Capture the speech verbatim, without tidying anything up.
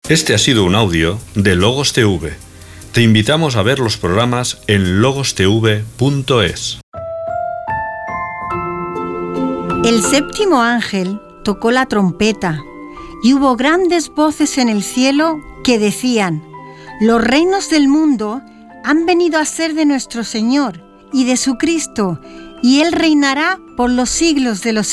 Este ha sido un audio de Logos T V. Te invitamos a ver los programas en logos t v punto es. El séptimo ángel tocó la trompeta y hubo grandes voces en el cielo que decían: los reinos del mundo han venido a ser de nuestro Señor y de su Cristo, y Él reinará por los siglos de los